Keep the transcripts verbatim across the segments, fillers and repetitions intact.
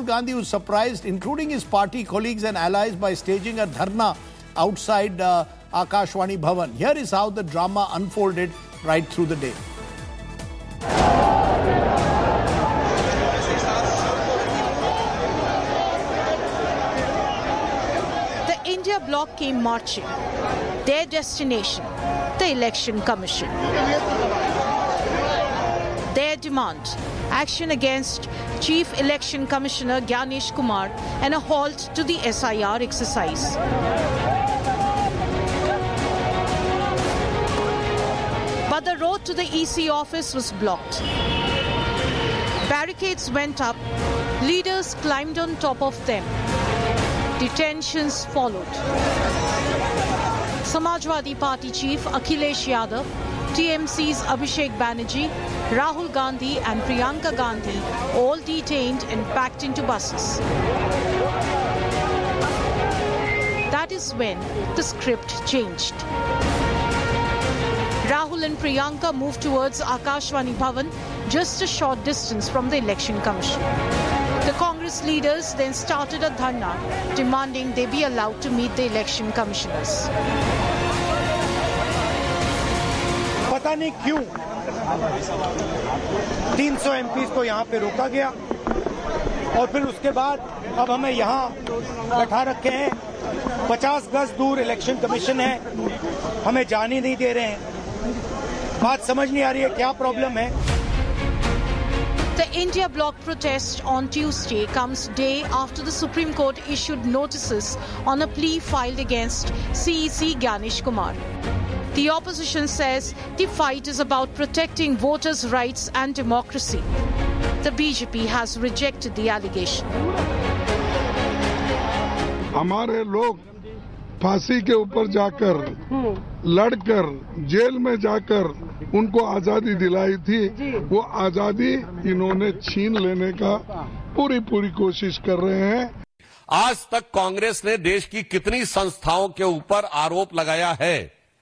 Rahul Gandhi was surprised, including his party colleagues and allies, by staging a dharna outside uh, Akashvani Bhavan. Here is how the drama unfolded right through the day. The India bloc came marching. Their destination, the Election Commission. Their demand, action against Chief Election Commissioner Gyanesh Kumar and a halt to the S I R exercise. But the road to the E C office was blocked. Barricades went up, leaders climbed on top of them. Detentions followed. Samajwadi Party Chief Akhilesh Yadav, T M C's Abhishek Banerjee, Rahul Gandhi and Priyanka Gandhi all detained and packed into buses. That is when the script changed. Rahul and Priyanka moved towards Akashvani Bhavan, just a short distance from the Election Commission. The Congress leaders then started a dharna demanding they be allowed to meet the election commissioners. पता नहीं क्यों तीन सौ MPs को यहाँ पे रोका गया और फिर उसके बाद अब हमें यहाँ बैठा रखे हैं। पचास गज दूर इलेक्शन कमीशन है, हमें जाने नहीं दे रहे हैं। बात समझ नहीं आ रही है क्या प्रॉब्लम है। The India bloc protest on Tuesday comes day after the Supreme Court issued notices on a plea filed against C E C Gyanesh Kumar. The opposition says the fight is about protecting voters' rights and democracy. The B J P has rejected the allegation. हमारे लोग फांसी के ऊपर जाकर लड़कर jail में जाकर उनको आजादी दिलाई थी, वो आजादी इन्होंने छीन लेने का पूरी पूरी कोशिश कर रहे हैं। आज तक कांग्रेस ने देश की कितनी संस्थाओं के ऊपर आरोप लगाया है?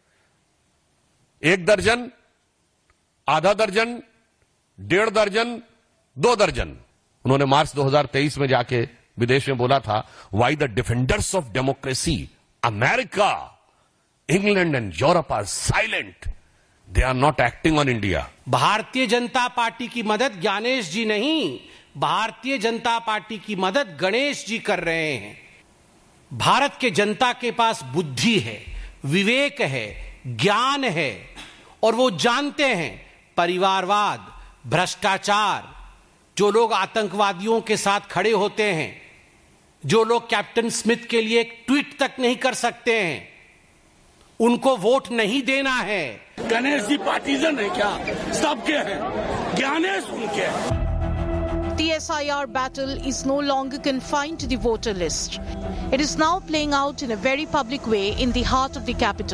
एक दर्जन, आधा दर्जन, डेढ़ दर्जन, दो दर्जन। उन्होंने मार्च दो हज़ार तेईस में जाके विदेश में बोला था, why the defenders of democracy America, England and Europe are silent, they are not acting on India. Bharatiya Janata party की मदद ज्ञानेश जी नहीं, भारतीय जनता पार्टी की मदद गणेश जी कर रहे हैं। भारत के जनता के पास बुद्धि है, विवेक है, ज्ञान है और वो जानते हैं परिवारवाद, भ्रष्टाचार, जो लोग आतंकवादियों के साथ खड़े होते हैं, जो लोग कैप्टन स्मिथ के लिए एक ट्वीट तक नहीं कर सकते हैं, उनको वोट नहीं देना है। गणेश जी पार्टीजन है क्या? सबके हैं, ज्ञानेश उनके हैं। The S I R battle is no longer confined to the voter list. It is now playing out in a very public way in the heart of the capital.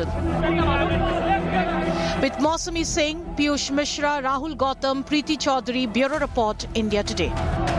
With Mausami Singh, Piyush Mishra, Rahul Gautam, Preeti Chaudhary, Bureau Report, India Today.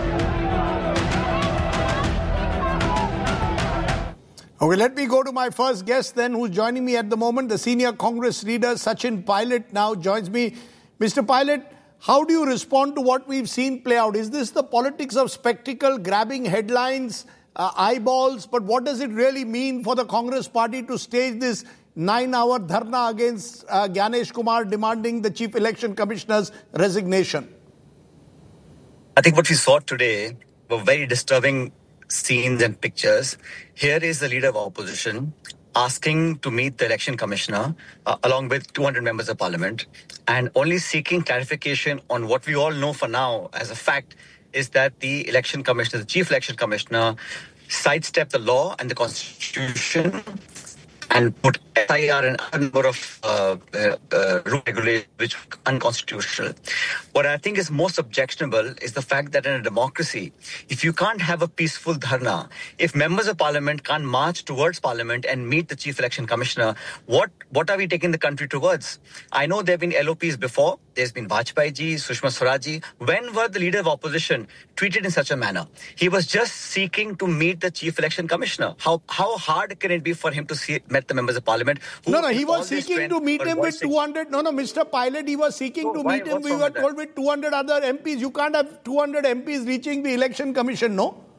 Okay, let me go to my first guest then, who's joining me at the moment. The senior Congress leader, Sachin Pilot, now joins me. Mister Pilot, how do you respond to what we've seen play out? Is this the politics of spectacle, grabbing headlines, uh, eyeballs? But what does it really mean for the Congress party to stage this nine-hour dharna against uh, Gyanesh Kumar demanding the Chief Election Commissioner's resignation? I think what we saw today were very disturbing scenes and pictures. Here is the leader of opposition asking to meet the election commissioner uh, along with two hundred members of parliament and only seeking clarification on what we all know for now as a fact is that the election commissioner, the chief election commissioner, sidestepped the law and the constitution and put S I R and a number of uh, uh, uh, rule regulations which are unconstitutional. What I think is most objectionable is the fact that in a democracy, if you can't have a peaceful dharna, if members of parliament can't march towards parliament and meet the chief election commissioner, what, what are we taking the country towards? I know there have been L O Ps before. There's been Vajpayee ji, Sushma Swaraj ji. When were the leader of opposition treated in such a manner? He was just seeking to meet the chief election commissioner. How how hard can it be for him to see, met the members of parliament? Who, no, no, he was seeking to meet him with two hundred. No, no, Mister Pilot, he was seeking so to why, meet him. We were told with two hundred other M Ps. You can't have two hundred M Ps reaching the election commission, no?